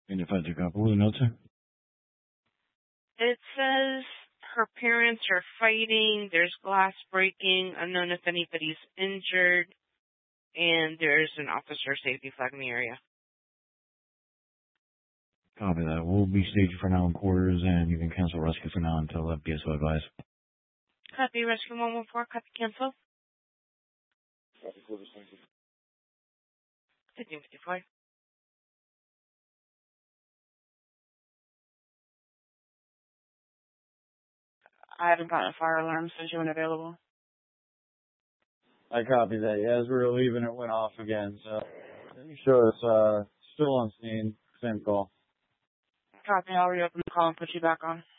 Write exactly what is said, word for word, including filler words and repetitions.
And if I took up, what were the notes are? It says her parents are fighting, there's glass breaking, unknown if anybody's injured, and there's an officer safety flag in the area. Copy that. We'll be staged for now in quarters, and you can cancel rescue for now until F B S O advise. Copy, rescue one one four, copy, cancel. Copy, quarters, thank you. fifteen fifty-four. I haven't gotten a fire alarm since you went available. I copy that. Yeah, as we were leaving, it went off again. So, sure, it's uh, still on scene. Same call. Copy, I'll reopen the call and put you back on.